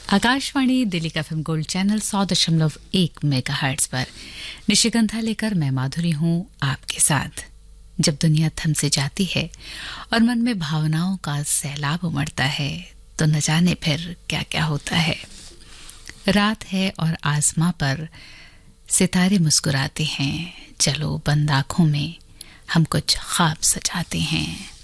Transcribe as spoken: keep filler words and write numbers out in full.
आकाशवाणी दिल्ली का FM gold channel सौ दशमलव एक मेगाहर्ट्ज पर निशिगंधा लेकर मैं माधुरी हूं आपके साथ। जब दुनिया थम से जाती है और मन में भावनाओं का सैलाब उमड़ता है तो न जाने फिर क्या क्या होता है। रात है और आसमां पर सितारे मुस्कुराते हैं, चलो बंद आंखों में हम कुछ ख्वाब सजाते हैं।